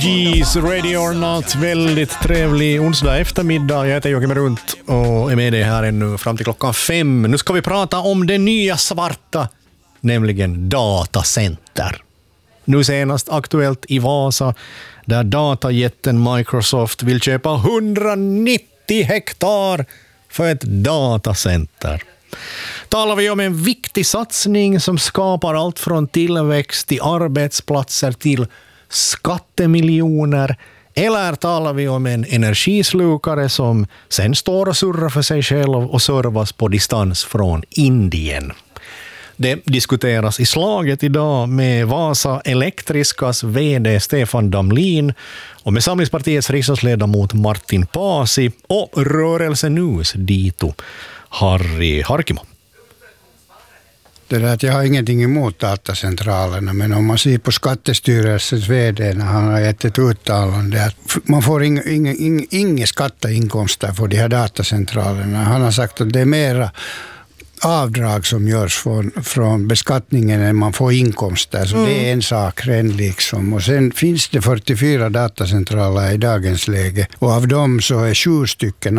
Geez, ready or not, väldigt trevlig onsdag eftermiddag. Jag heter Joakim Runt och är med dig här ännu fram till 5:00. Nu ska vi prata om det nya svarta, nämligen datacenter. Nu senast aktuellt i Vasa, där datajätten Microsoft vill köpa 190 hektar för ett datacenter. Talar vi om en viktig satsning som skapar allt från tillväxt till arbetsplatser till skattemiljoner, eller talar vi om en energislukare som sen står och surrar för sig själv och servas på distans från Indien? Det diskuteras i slaget idag med Vasa Elektriskas vd Stefan Damlin och med Samlingspartiets riksdagsledamot Martin Paasi och Rörelsenus dito Harri Harkimo. Det där att jag har ingenting emot datacentralerna, men om man ser på Skattestyrelsens vd när han har gett ett uttalande att man får inga skatteinkomster för de här datacentralerna. Han har sagt att det är mera avdrag som görs från beskattningen än man får inkomster. Så det är en sak redan liksom. Och sen finns det 44 datacentraler i dagens läge. Och av dem så är 7 stycken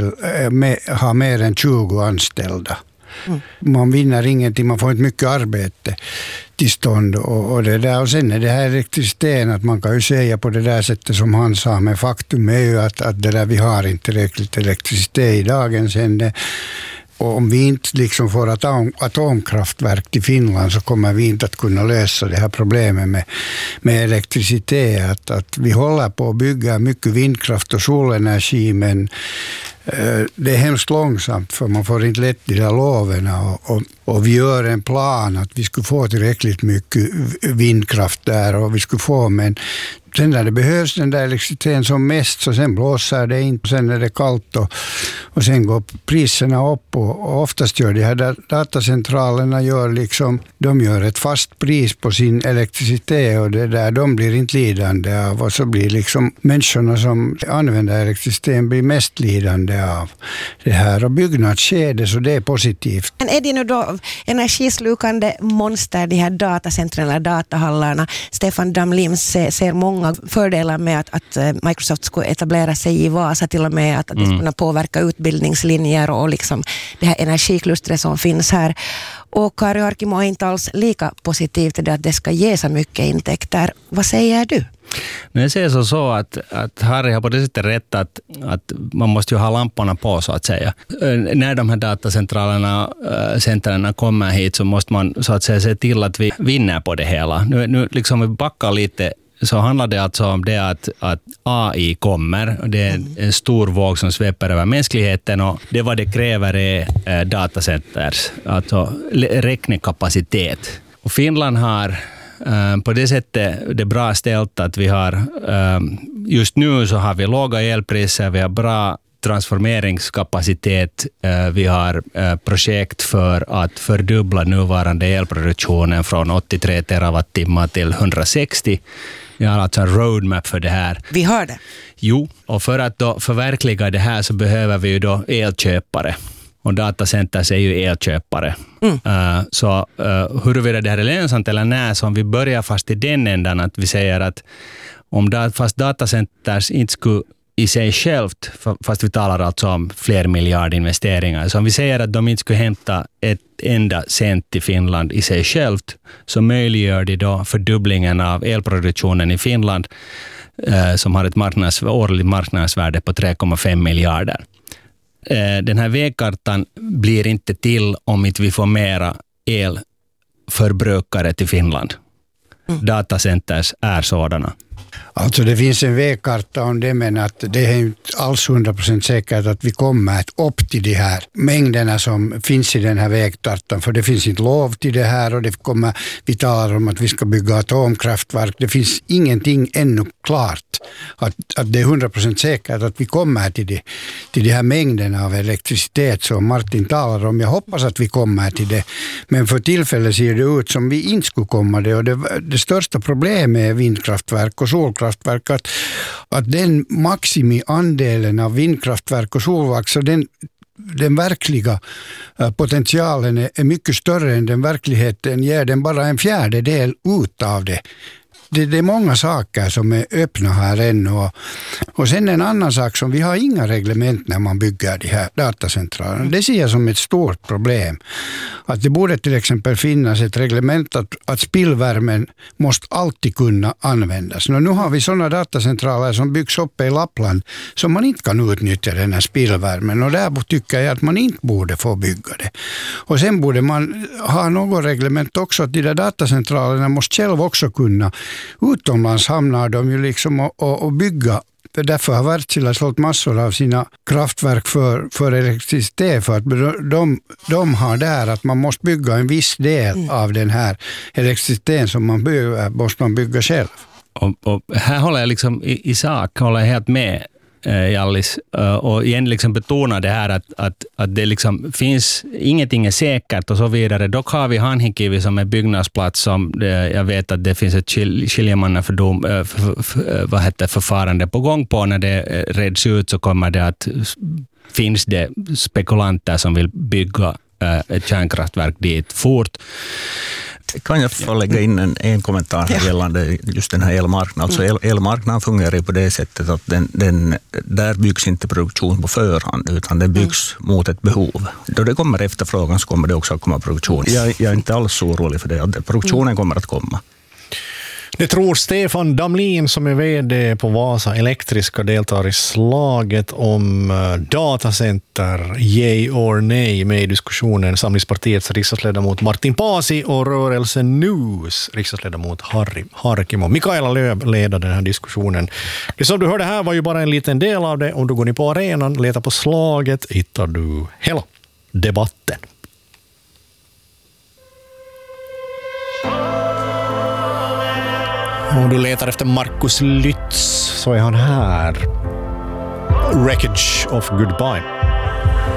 har mer än 20 anställda. Man vinner ingenting, man får inte mycket arbete till stånd och det där. Och sen är det här elektriciteten, att man kan ju säga på det där sättet som han sa, men faktum är ju att det där vi har inte tillräckligt elektricitet i dagens ände. Och om vi inte liksom får atomkraftverk till Finland så kommer vi inte att kunna lösa det här problemet med elektricitet. Att vi håller på att bygga mycket vindkraft och solenergi, men det är hemskt långsamt för man får inte lätt de där loverna och vi gör en plan att vi skulle få tillräckligt mycket vindkraft där och vi skulle få, men sen när det behövs den där elektriciteten som mest så sen blåser det inte, sen är det kallt och sen går priserna upp och oftast gör de här datacentralerna de gör ett fast pris på sin elektricitet och det där de blir inte lidande av och så blir liksom människorna som använder elektriciteten blir mest lidande av det här och byggnadsskede, så det är positivt. Men är det nu då energislukande monster, de här datacentren eller datahallarna? Stefan Damlin ser många fördelar med att Microsoft skulle etablera sig i Vasa, till och med att det skulle kunna påverka utbildningslinjer och liksom det här energiklustret som finns här. Och Harri Harkimo är inte alls lika positiv till det att det ska ge så mycket intäkter. Vad säger du? Men jag säger så att Harri har på det sättet rätt att man måste ju ha lamporna på så att säga. När de här datacentralerna kommer hit så måste man så att säga se till att vi vinner på det hela. Nu liksom vi backar lite, så handlar det alltså om det att AI kommer. Det är en stor våg som sveper över mänskligheten och det vad det kräver är datacenters, alltså räknekapacitet. Och Finland har på det sättet det är bra ställt att vi har just nu så har vi låga elpriser, vi har bra transformeringskapacitet, vi har projekt för att fördubbla nuvarande elproduktionen från 83 terawattimmar till 160. Vi har alltså en roadmap för det här. Vi har det. Jo, och för att då förverkliga det här så behöver vi ju då elköpare. Och datacenters är ju elköpare. Så huruvida det här är lönsamt eller nej, så om vi börjar fast i den ändan att vi säger att om fast datacenters inte skulle i sig självt, fast vi talar alltså om fler miljardinvesteringar. Så om vi säger att de inte skulle hämta ett enda cent i Finland i sig självt, så möjliggör det då fördubblingen av elproduktionen i Finland som har ett årligt marknadsvärde på 3,5 miljarder. Den här vägkartan blir inte till om inte vi får mera elförbrukare till Finland. Datacenters är sådana. Alltså det finns en vägkarta om det, men att det är inte alls 100% säkert att vi kommer upp till de här mängderna som finns i den här vägkartan, för det finns inte lov till det här och vi talar om att vi ska bygga atomkraftverk. Det finns ingenting ännu klart att det är 100% säkert att vi kommer till de här mängderna av elektricitet som Martin talar om. Jag hoppas att vi kommer till det, men för tillfället ser det ut som vi inte skulle komma det, och det största problemet är vindkraftverk och solkraftverk, att den maximiandelen av vindkraftverk och solverk, så den verkliga potentialen är mycket större än den verkligheten ger den bara en fjärdedel ut av det. det är många saker som är öppna här ännu. Och sen en annan sak som vi har inga reglement när man bygger de här datacentralerna. Det ser jag som ett stort problem. Att det borde till exempel finnas ett reglement att spillvärmen måste alltid kunna användas. Nu har vi sådana datacentraler som byggs upp i Lappland som man inte kan utnyttja den här spillvärmen. Och där tycker jag att man inte borde få bygga det. Och sen borde man ha något reglement också att de där datacentralerna måste själv också kunna. Utomlands hamnar de ju liksom och bygga. Därför har Wärtsilä sålt massor av sina kraftverk för elektricitet, för att de har där att man måste bygga en viss del av den här elektriciteten som man behöver, måste man bygga själv. Och här håller jag liksom i sak håller jag helt med Jallis, och igen liksom betona det här att det liksom finns, ingenting är säkert och så vidare. Dock har vi Hanhikivi som är byggnadsplats som jag vet att det finns ett förfarande på gång på. När det reds ut så kommer det att finns det spekulanter som vill bygga ett kärnkraftverk dit fort. Kan jag få lägga in en kommentar här gällande just den här elmarknaden? Alltså elmarknaden fungerar på det sättet att där byggs inte produktion på förhand, utan det byggs mot ett behov. Då det kommer efterfrågan så kommer det också att komma produktion. Jag är inte alls så orolig för det. Produktionen kommer att komma. Det tror Stefan Damlin som är vd på Vasa Elektriska, deltar i slaget om datacenter, yay or nej, med i diskussionen Samlingspartiets riksdagsledamot Martin Pasi och Rörelsen News riksdagsledamot Harry Harkimo. Mikaela Lööf leder den här diskussionen. Det som du hörde här var ju bara en liten del av det. Om du går ner på arenan, letar på slaget, hittar du hela debatten. Om du letar efter Markus Lytz så är han här. Wreckage of Goodbye.